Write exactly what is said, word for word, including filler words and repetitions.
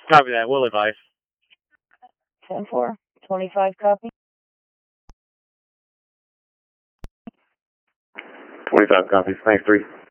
Copy that. We'll advise. ten four. twenty-five copy. twenty-five copies. Thanks, three.